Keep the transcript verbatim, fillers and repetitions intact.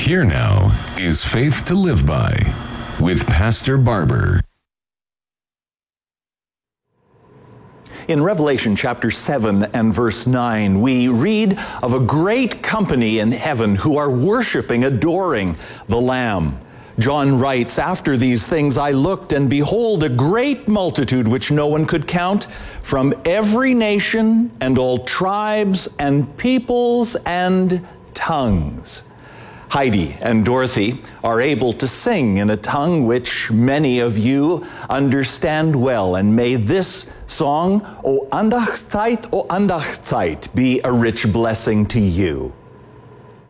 Here now is Faith to Live By with Pastor Barber. In Revelation chapter seven and verse nine, we read of a great company in heaven who are worshiping, adoring the Lamb. John writes, "After these things I looked, and behold, a great multitude which no one could count, from every nation and all tribes and peoples and tongues." Heidi and Dorothy are able to sing in a tongue which many of you understand well, and may this song, O Andachtszeit, O Andachtszeit, be a rich blessing to you.